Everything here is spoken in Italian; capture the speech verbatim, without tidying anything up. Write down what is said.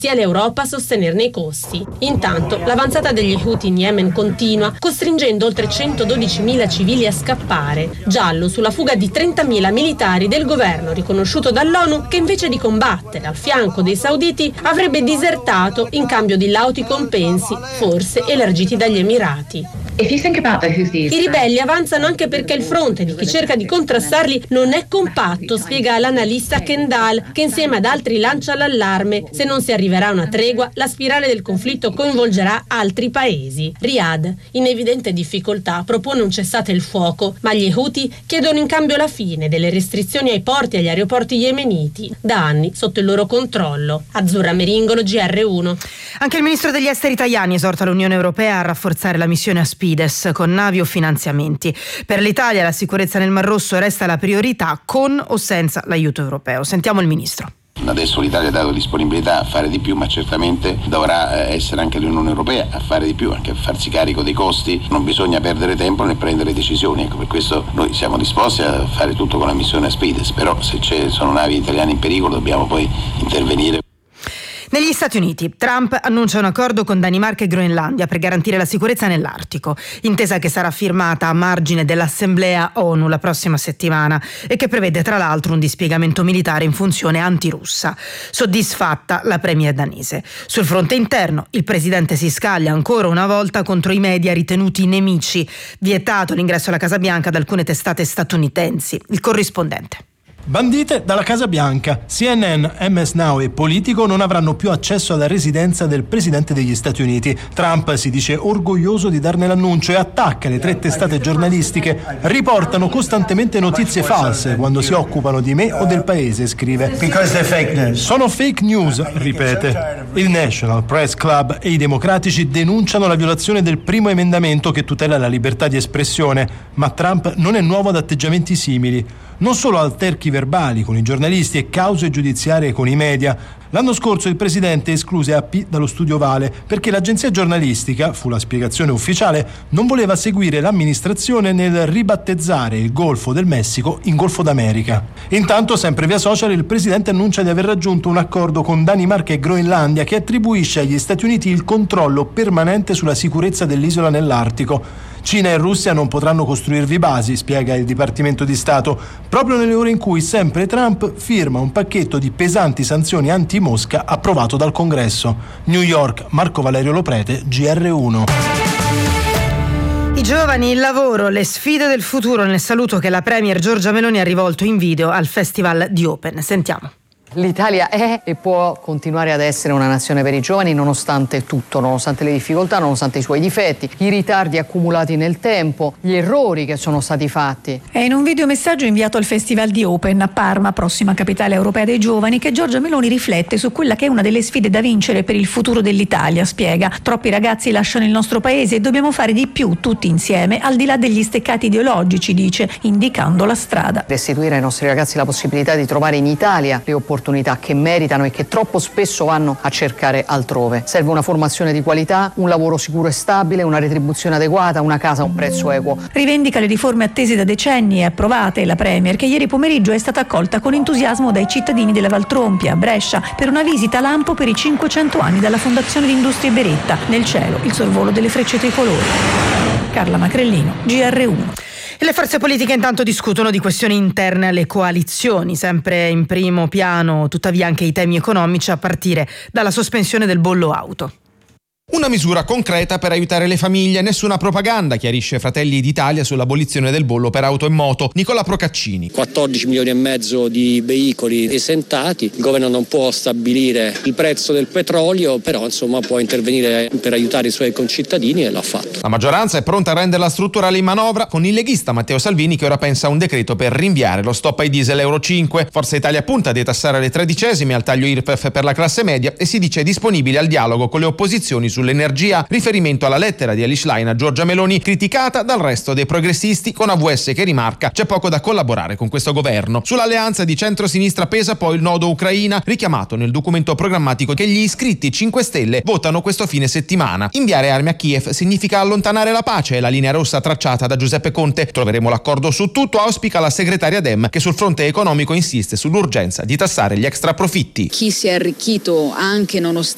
sia l'Europa a sostenerne i costi. Intanto, l'avanzata degli Houthi in Yemen continua, costringendo oltre centododicimila civili a scappare. Giallo sulla fuga di trentamila militari del governo riconosciuto dall'ONU, che invece di combattere al fianco dei sauditi avrebbe disertato in cambio di lauti compensi, forse elargiti dagli Emirati. I ribelli avanzano anche perché il fronte di chi cerca di contrastarli non è compatto, spiega l'analista Kendall, che insieme ad altri lancia l'allarme. Se non si arriverà a una tregua, la spirale del conflitto coinvolgerà altri paesi. Riyadh, in evidente difficoltà, propone un cessate il fuoco, ma gli Houthi chiedono in cambio la fine delle restrizioni ai porti e agli aeroporti yemeniti, da anni sotto il loro controllo. Azzurra Meringolo, G R uno. Anche il ministro degli esteri Tajani esorta l'Unione Europea a rafforzare la missione Aspides con navi o finanziamenti. Per l'Italia la sicurezza nel Mar Rosso resta la priorità, con o senza l'aiuto europeo. Sentiamo il ministro. Adesso l'Italia ha dato disponibilità a fare di più, ma certamente dovrà essere anche l'Unione Europea a fare di più, anche a farsi carico dei costi. Non bisogna perdere tempo nel prendere decisioni, ecco, per questo noi siamo disposti a fare tutto con la missione Aspides, però se ci sono navi italiane in pericolo dobbiamo poi intervenire. Negli Stati Uniti, Trump annuncia un accordo con Danimarca e Groenlandia per garantire la sicurezza nell'Artico, intesa che sarà firmata a margine dell'Assemblea ONU la prossima settimana e che prevede tra l'altro un dispiegamento militare in funzione antirussa. Soddisfatta la premier danese. Sul fronte interno, il presidente si scaglia ancora una volta contro i media ritenuti nemici, vietato l'ingresso alla Casa Bianca da alcune testate statunitensi. Il corrispondente. Bandite dalla Casa Bianca. C N N, M S Now e Politico non avranno più accesso alla residenza del presidente degli Stati Uniti. Trump si dice orgoglioso di darne l'annuncio e attacca le tre testate giornalistiche. Riportano costantemente notizie false quando si occupano di me o del paese, scrive. Sono fake news, ripete. Il National Press Club e i democratici denunciano la violazione del primo emendamento che tutela la libertà di espressione, ma Trump non è nuovo ad atteggiamenti simili. Non solo alterchi verbali con i giornalisti e cause giudiziarie con i media. L'anno scorso il presidente escluse A P dallo studio Vale perché l'agenzia giornalistica, fu la spiegazione ufficiale, non voleva seguire l'amministrazione nel ribattezzare il Golfo del Messico in Golfo d'America. Intanto, sempre via social, il presidente annuncia di aver raggiunto un accordo con Danimarca e Groenlandia che attribuisce agli Stati Uniti il controllo permanente sulla sicurezza dell'isola nell'Artico. Cina e Russia non potranno costruirvi basi, spiega il Dipartimento di Stato, proprio nelle ore in cui sempre Trump firma un pacchetto di pesanti sanzioni anti-Mosca approvato dal Congresso. New York, Marco Valerio Loprete, G R uno. I giovani, il lavoro, le sfide del futuro nel saluto che la premier Giorgia Meloni ha rivolto in video al Festival di Open. Sentiamo. L'Italia è e può continuare ad essere una nazione per i giovani nonostante tutto, nonostante le difficoltà, nonostante i suoi difetti, i ritardi accumulati nel tempo, gli errori che sono stati fatti. È in un videomessaggio inviato al Festival di Open a Parma, prossima capitale europea dei giovani, che Giorgia Meloni riflette su quella che è una delle sfide da vincere per il futuro dell'Italia. Spiega: troppi ragazzi lasciano il nostro paese e dobbiamo fare di più tutti insieme, al di là degli steccati ideologici, dice, indicando la strada. Restituire ai nostri ragazzi la possibilità di trovare in Italia le opportunità che meritano e che troppo spesso vanno a cercare altrove. Serve una formazione di qualità, un lavoro sicuro e stabile, una retribuzione adeguata, una casa a un prezzo equo. Rivendica le riforme attese da decenni e approvate la premier, che ieri pomeriggio è stata accolta con entusiasmo dai cittadini della Valtrompia, a Brescia, per una visita a Lampo per i cinquecento anni dalla Fondazione di Industrie Beretta. Nel cielo il sorvolo delle frecce tricolori. Carla Macrellino, G R uno. E le forze politiche intanto discutono di questioni interne alle coalizioni, sempre in primo piano tuttavia anche i temi economici, a partire dalla sospensione del bollo auto. Una misura concreta per aiutare le famiglie, nessuna propaganda, chiarisce Fratelli d'Italia sull'abolizione del bollo per auto e moto. Nicola Procaccini. quattordici milioni e mezzo di veicoli esentati, il governo non può stabilire il prezzo del petrolio, però insomma può intervenire per aiutare i suoi concittadini e l'ha fatto. La maggioranza è pronta a renderla strutturale in manovra, con il leghista Matteo Salvini che ora pensa a un decreto per rinviare lo stop ai diesel Euro cinque. Forza Italia punta a detassare le tredicesime, al taglio I R P E F per la classe media e si dice disponibile al dialogo con le opposizioni su sull'energia, riferimento alla lettera di Elish Line a Giorgia Meloni, criticata dal resto dei progressisti, con A V S che rimarca: c'è poco da collaborare con questo governo. Sull'alleanza di centro-sinistra pesa poi il nodo Ucraina, richiamato nel documento programmatico che gli iscritti cinque Stelle votano questo fine settimana. Inviare armi a Kiev significa allontanare la pace, è la linea rossa tracciata da Giuseppe Conte. Troveremo l'accordo su tutto, auspica la segretaria Dem, che sul fronte economico insiste sull'urgenza di tassare gli extraprofitti. Chi si è arricchito anche nonostante